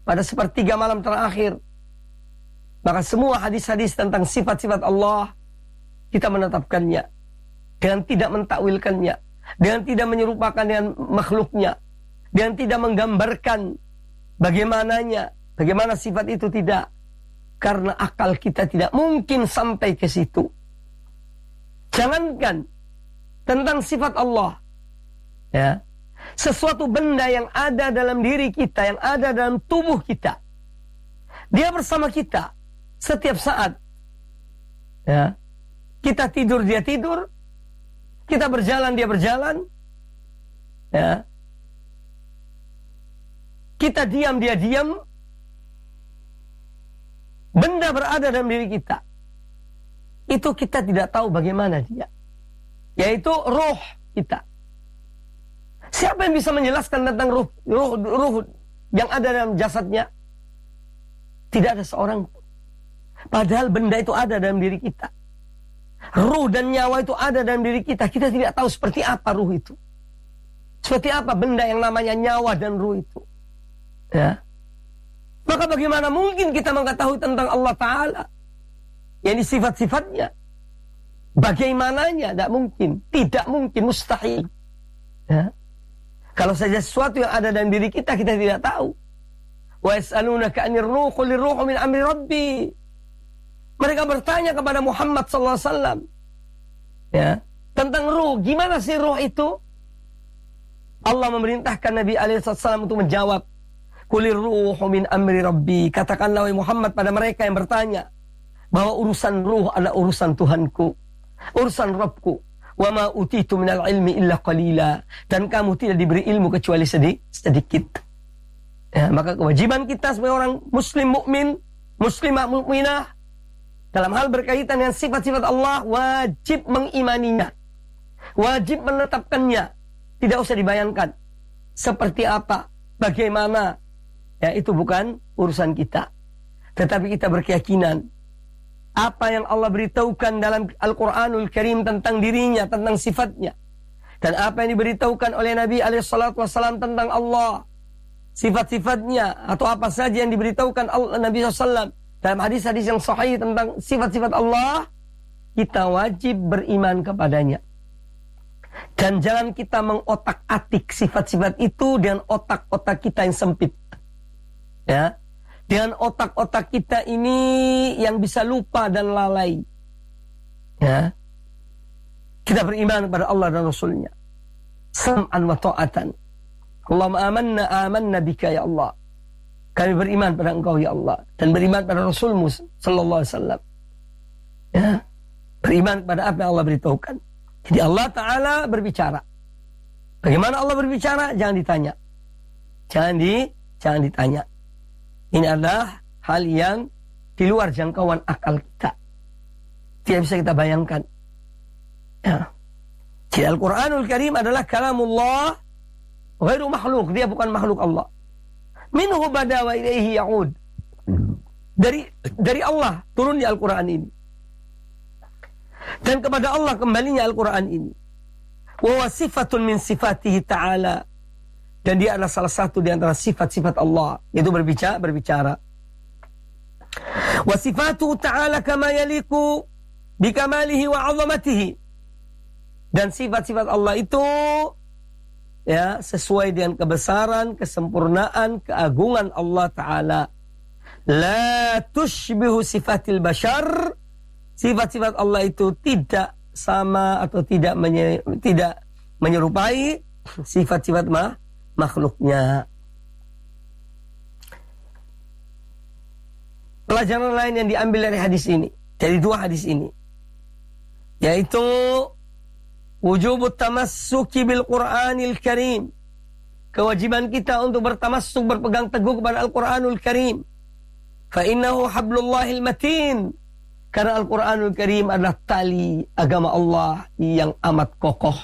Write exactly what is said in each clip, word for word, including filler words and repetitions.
pada sepertiga malam terakhir. Maka semua hadis-hadis tentang sifat-sifat Allah kita menetapkannya dengan tidak mentakwilkannya, dengan tidak menyerupakan dengan makhluknya, dengan tidak menggambarkan bagaimananya, bagaimana sifat itu, tidak. Karena akal kita tidak mungkin sampai ke situ. Jangankan tentang sifat Allah, ya, sesuatu benda yang ada dalam diri kita, yang ada dalam tubuh kita, dia bersama kita setiap saat. Ya, kita tidur dia tidur, kita berjalan dia berjalan, ya, kita diam dia diam. Benda berada dalam diri kita, itu kita tidak tahu bagaimana dia, yaitu ruh kita. Siapa yang bisa menjelaskan tentang ruh, ruh, ruh yang ada dalam jasadnya? Tidak ada seorang. Padahal benda itu ada dalam diri kita. Ruh dan nyawa itu ada dalam diri kita. Kita tidak tahu seperti apa ruh itu, seperti apa benda yang namanya nyawa dan ruh itu. Ya. Maka bagaimana mungkin kita mengetahui tentang Allah Ta'ala, yang sifat-sifatnya, bagaimananya? Tidak mungkin, tidak mungkin, mustahil. Ya. Kalau saja sesuatu yang ada dalam diri kita, kita tidak tahu. Wa yas'alunaka 'anir ruh, qulir ruhu min amri rabbi. Mereka bertanya kepada Muhammad sallallahu alaihi wasallam, ya, tentang ruh. Gimana sih ruh itu? Allah memerintahkan Nabi alaihi wasallam untuk menjawab, qulir ruhu min amri rabbi. Katakanlah wahai Muhammad pada mereka yang bertanya bahwa urusan ruh adalah urusan Tuhanku, urusan Rabbku. Wa ma utitu minal ilmi illa qalila. Dan kamu tidak diberi ilmu kecuali sedikit, sedikit. Ya, maka kewajiban kita sebagai orang muslim mukmin, muslimah mukminah, dalam hal berkaitan dengan sifat-sifat Allah, wajib mengimaninya, wajib menetapkannya. Tidak usah dibayangkan seperti apa, bagaimana. Ya, itu bukan urusan kita. Tetapi kita berkeyakinan apa yang Allah beritahukan dalam Al-Quranul Karim tentang dirinya, tentang sifatnya, dan apa yang diberitahukan oleh Nabi alaihi salatu wassalam tentang Allah, sifat-sifatnya, atau apa saja yang diberitahukan Allah, Nabi shallallahu alaihi wasallam dalam hadis-hadis yang sahih tentang sifat-sifat Allah, kita wajib beriman kepadanya. Dan jangan kita mengotak-atik sifat-sifat itu dengan otak-otak kita yang sempit. Ya, dengan otak-otak kita ini yang bisa lupa dan lalai. Ya, kita beriman kepada Allah dan Rasulnya, sam'an wa ta'atan. Allahumma amanna amanna bika ya Allah. Kami beriman pada Engkau ya Allah, dan beriman pada Rasulmu sallallahu alaihi wasallam. Ya, beriman pada apa yang Allah beritahukan. Jadi Allah Ta'ala berbicara. Bagaimana Allah berbicara? Jangan ditanya. Jangan di, jangan ditanya. Ini adalah hal yang di luar jangkauan akal kita. Tidak bisa kita bayangkan. Ya. Jadi Al-Quranul Karim adalah kalamullah ghairu makhluk. Dia bukan makhluk Allah. Minhu bada wa ilaihi ya'ud. Dari, dari Allah turun di Al-Quran ini. Dan kepada Allah kembalinya Al-Quran ini. Wa sifatun min sifatihi ta'ala. Dan dia adalah salah satu di antara sifat-sifat Allah, yaitu berbicara, berbicara. Wa sifatuhu ta'ala kama yaliku bikamalihi wa 'azamatihi. Dan sifat-sifat Allah itu, ya, sesuai dengan kebesaran, kesempurnaan, keagungan Allah Ta'ala. La tushbihu sifatil bashar. Sifat-sifat Allah itu tidak sama atau tidak menye, tidak menyerupai sifat-sifat ma, makhluknya. Pelajaran lain yang diambil dari hadis ini, dari dua hadis ini, yaitu wujubut tamassuki bil Qur'anil Karim. Kewajiban kita untuk bertamassuk, berpegang teguh kepada Al-Qur'anul Karim. Fa innahu hablullahil matin. Karena Al-Quranul Karim adalah tali agama Allah yang amat kokoh.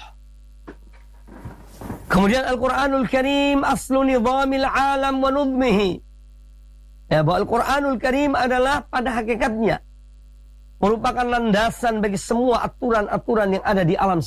Kemudian Al-Quranul Karim aslu nizamil alam wa nudmihi. Ya, bahwa Al-Quranul Karim adalah pada hakikatnya merupakan landasan bagi semua aturan-aturan yang ada di alam